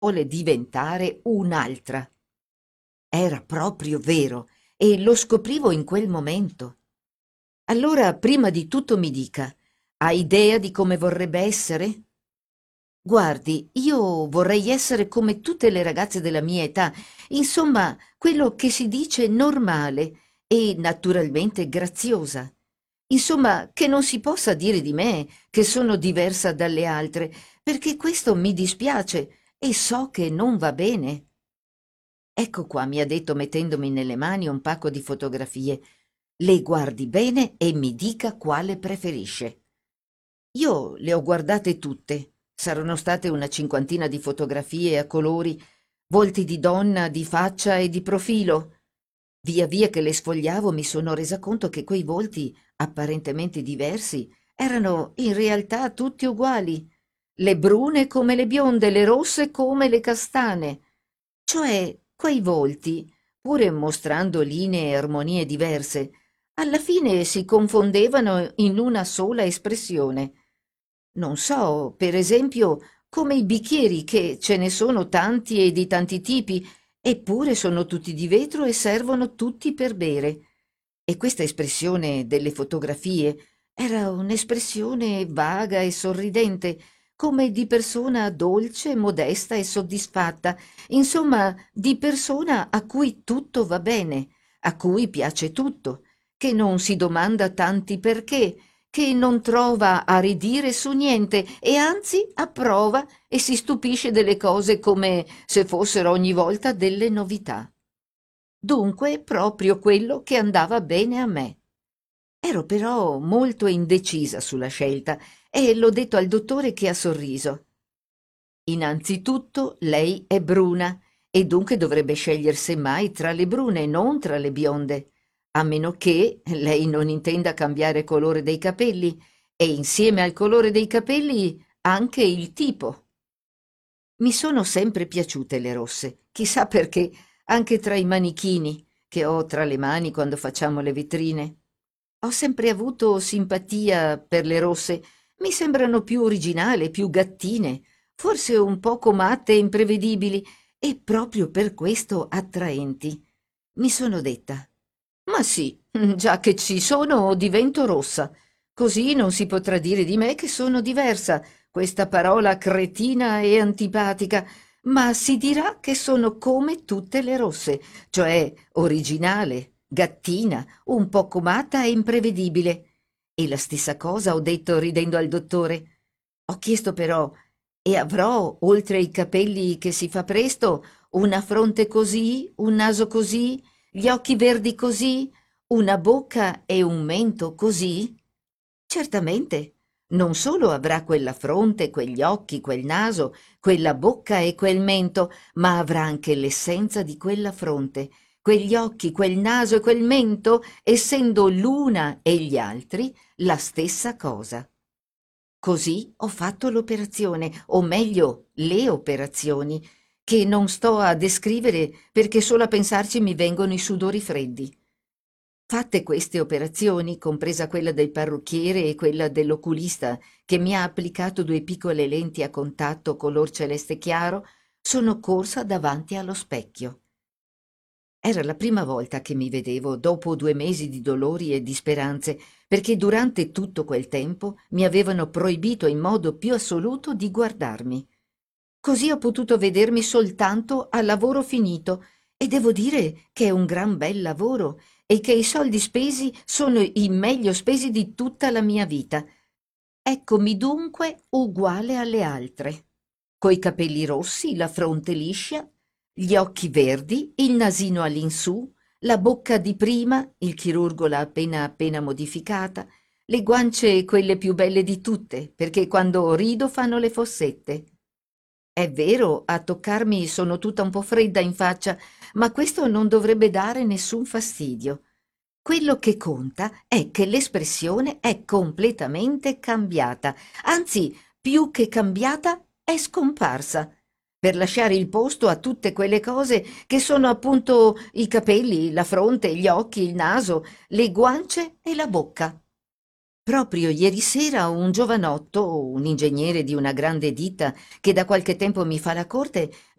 vuole diventare un'altra. Era proprio vero e lo scoprivo in quel momento. Allora, prima di tutto mi dica, ha idea di come vorrebbe essere? Guardi, io vorrei essere come tutte le ragazze della mia età, insomma, quello che si dice normale e naturalmente graziosa. Insomma, che non si possa dire di me che sono diversa dalle altre, perché questo mi dispiace e so che non va bene. Ecco qua, mi ha detto mettendomi nelle mani un pacco di fotografie. Le guardi bene e mi dica quale preferisce. Io le ho guardate tutte. Saranno state una cinquantina di fotografie a colori, volti di donna, di faccia e di profilo. Via via che le sfogliavo mi sono resa conto che quei volti, apparentemente diversi, erano in realtà tutti uguali. Le brune come le bionde, le rosse come le castane. Cioè, quei volti, pur mostrando linee e armonie diverse, alla fine si confondevano in una sola espressione. Non so, per esempio, come i bicchieri, che ce ne sono tanti e di tanti tipi, eppure sono tutti di vetro e servono tutti per bere. E questa espressione delle fotografie era un'espressione vaga e sorridente, come di persona dolce, modesta e soddisfatta, insomma, di persona a cui tutto va bene, a cui piace tutto, che non si domanda tanti perché, che non trova a ridire su niente e anzi approva e si stupisce delle cose come se fossero ogni volta delle novità. Dunque proprio quello che andava bene a me. Ero però molto indecisa sulla scelta e l'ho detto al dottore, che ha sorriso. Innanzitutto lei è bruna e dunque dovrebbe scegliere semmai tra le brune e non tra le bionde, a meno che lei non intenda cambiare colore dei capelli e insieme al colore dei capelli anche il tipo. Mi sono sempre piaciute le rosse, chissà perché, anche tra i manichini che ho tra le mani quando facciamo le vetrine. Ho sempre avuto simpatia per le rosse, mi sembrano più originali, più gattine, forse un poco matte e imprevedibili, e proprio per questo attraenti. Mi sono detta, ma sì, già che ci sono divento rossa, così non si potrà dire di me che sono diversa, questa parola cretina e antipatica, ma si dirà che sono come tutte le rosse, cioè originale, gattina, un poco matta e imprevedibile. E la stessa cosa ho detto ridendo al dottore. Ho chiesto però, e avrò, oltre ai capelli che si fa presto, una fronte così, un naso così, gli occhi verdi così, una bocca e un mento così? Certamente. Non solo avrà quella fronte, quegli occhi, quel naso, quella bocca e quel mento, ma avrà anche l'essenza di quella fronte, quegli occhi, quel naso e quel mento, essendo l'una e gli altri la stessa cosa. Così ho fatto l'operazione, o meglio, le operazioni, che non sto a descrivere perché solo a pensarci mi vengono i sudori freddi. Fatte queste operazioni, compresa quella del parrucchiere e quella dell'oculista, che mi ha applicato due piccole lenti a contatto color celeste chiaro, sono corsa davanti allo specchio. Era la prima volta che mi vedevo dopo 2 mesi di dolori e di speranze, perché durante tutto quel tempo mi avevano proibito in modo più assoluto di guardarmi. Così ho potuto vedermi soltanto a lavoro finito, e devo dire che è un gran bel lavoro e che i soldi spesi sono i meglio spesi di tutta la mia vita. Eccomi dunque uguale alle altre, coi capelli rossi, la fronte liscia, gli occhi verdi, il nasino all'insù, la bocca di prima, il chirurgo l'ha appena modificata, le guance quelle più belle di tutte, perché quando rido fanno le fossette. È vero, a toccarmi sono tutta un po' fredda in faccia, ma questo non dovrebbe dare nessun fastidio. Quello che conta è che l'espressione è completamente cambiata, anzi, più che cambiata, è scomparsa, per lasciare il posto a tutte quelle cose che sono appunto i capelli, la fronte, gli occhi, il naso, le guance e la bocca. Proprio ieri sera un giovanotto, un ingegnere di una grande ditta che da qualche tempo mi fa la corte,